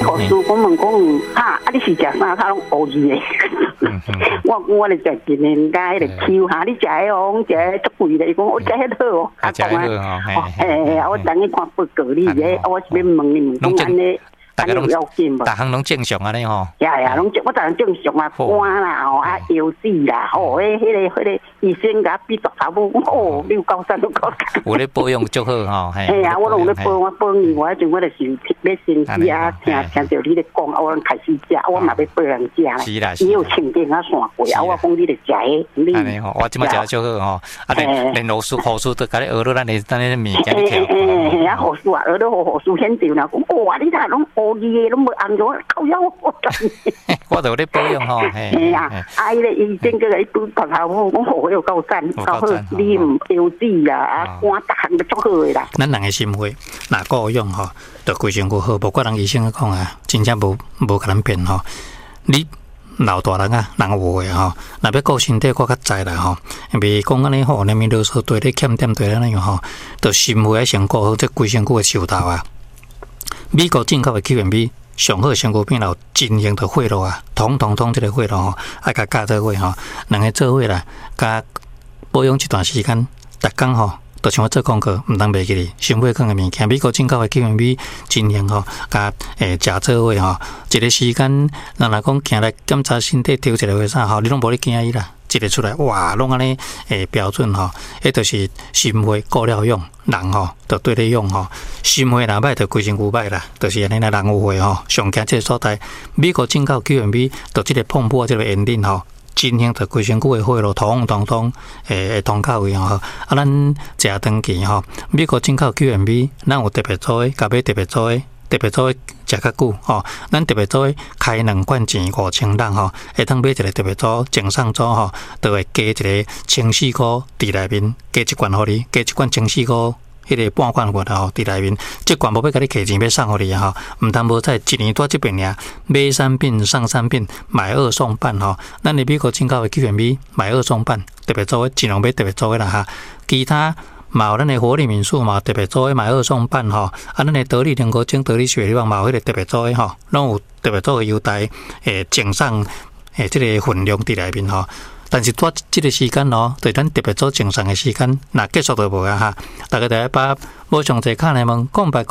护士讲问讲，啊你是食啥？他拢乌字的。我咧食一年加迄个 Q 哈，你食迄个，食足贵咧。伊讲我食迄好哦， 食迄好哦，我等你看报告你咧，我是要问你讲安尼。 大家拢大项拢正常安尼吼。 呀，拢我当然正常啊，肝啦吼，啊腰子啦，吼，迄个医生甲比足头母，哦，你有够赞，有够赞。 有咧保养足好吼，嘿。 嘿啊，我拢咧保养，我迄阵我就是要身体啊，听着你咧讲，我开始食，我嘛要保养食咧。 是啦， 伊有清点啊散过，啊，我讲你咧食迄， 安尼吼，我即摆食足好吼，啊连护士都甲你学到咱的物件你跳。 嘿啊，护士啊，学到护士现场啦，讲哇，你睇拢乌字的，拢无按照靠腰我我就咧保养吼， 嘿啊，啊，伊咧医生个伊拄头头母讲好有够赞，够好，你唔腰子啊，啊，肝逐项都足好诶啦。 咱人的心肺，若够用吼，就规身躯好。无怪人医生讲啊，真正无甲咱骗吼。你老大人啊，人有诶吼，若要顾身体，我较知啦吼。袂讲安尼吼，连面啰嗦对咧欠点对咧那样吼，就心肺先顾好，这规身躯诶手头啊。美国进口的 QMB 上好身躯片有进行的血路啊，统这个血路吼，爱甲加做伙吼，两个做伙啦，甲保养一段时间，逐工吼。就像我做功课，唔通袂记哩，心血管的物件，美国进口的 QMB 进行吼，甲食做伙吼，一个时间，人来讲行来检查身体，抽一个或啥吼，你拢无咧惊伊啦，一个出来哇，拢安尼标准吼，迄就是心血顾了用，人吼就对咧用吼，心血若歹就规身躯歹啦，就是安尼啦，人有血吼，上惊这个所在，美国进口 QMB 就即个碰破即个原理吼。进行着规身躯的血路通到位吼，啊，咱食长期吼，美国进口 QMB， 咱有特别做诶，甲买特别做诶，食较久吼，咱特别做诶开2罐钱5000人吼，会通买一个特别做正上组吼，就会加一个1,400块伫内面，加一罐互你，加一罐1,400块。迄个半罐罐吼，伫内面，即罐无要甲你摕钱要送互你吼，毋通无在一年多即边尔，买3饼上3饼，买2送半吼。咱的美国进口的 QMB 买2送半，特别做尽量买特别做的啦哈。其他嘛有咱的活力民宿嘛，特别做的买2送半吼。啊，咱的得力灵果精、得力雪利旺嘛有迄个特别做的吼，拢有特别做的优待，赠送即个分量伫内面吼。但是拖这个时间咯，对咱特别做正常的时间，那结束就无啊哈。大家来把无上侪卡来问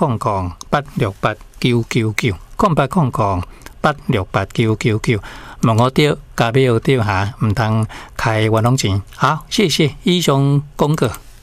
，0800-868-999，0800-868-999，问我对，加买有对哈，唔通开冤枉钱。好，谢谢以上功课。